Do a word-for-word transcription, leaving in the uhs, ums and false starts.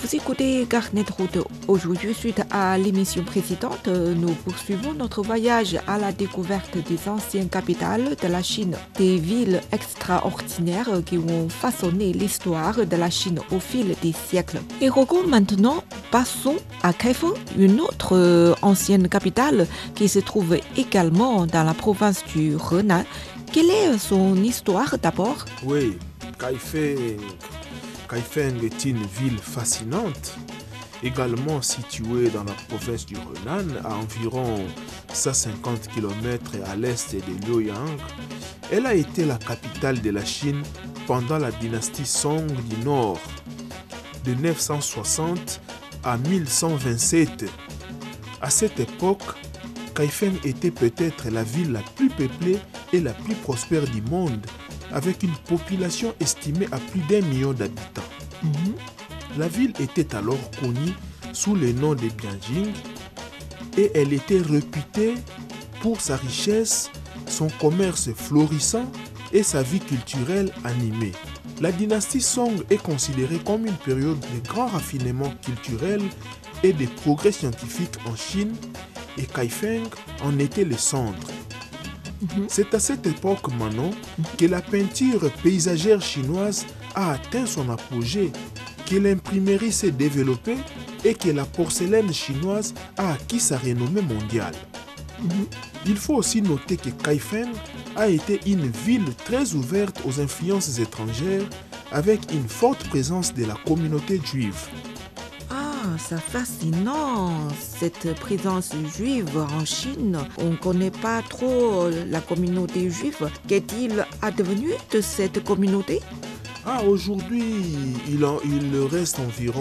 Vous écoutez Carnet de route. Aujourd'hui, suite à l'émission précédente, nous poursuivons notre voyage à la découverte des anciennes capitales de la Chine, des villes extraordinaires qui ont façonné l'histoire de la Chine au fil des siècles. Et Rogo, maintenant, passons à Kaifeng, une autre ancienne capitale qui se trouve également dans la province du Henan. Quelle est son histoire d'abord? Oui, Kaifeng. Kaifeng est une ville fascinante, également située dans la province du Henan, à environ cent cinquante kilomètres à l'est de Luoyang. Elle a été la capitale de la Chine pendant la dynastie Song du Nord, de neuf cent soixante à mille cent vingt-sept. À cette époque, Kaifeng était peut-être la ville la plus peuplée et la plus prospère du monde, avec une population estimée à plus d'un million d'habitants. Mm-hmm. La ville était alors connue sous le nom de Bianjing et elle était réputée pour sa richesse, son commerce florissant et sa vie culturelle animée. La dynastie Song est considérée comme une période de grand raffinement culturel et de progrès scientifiques en Chine, et Kaifeng en était le centre. Mm-hmm. C'est à cette époque maintenant que la peinture paysagère chinoise a atteint son apogée, que l'imprimerie s'est développée et que la porcelaine chinoise a acquis sa renommée mondiale. Mm-hmm. Il faut aussi noter que Kaifeng a été une ville très ouverte aux influences étrangères, avec une forte présence de la communauté juive. Ah, c'est fascinant, cette présence juive en Chine. On ne connaît pas trop la communauté juive. Qu'est-il advenu de cette communauté? Ah, aujourd'hui, il, en, il reste environ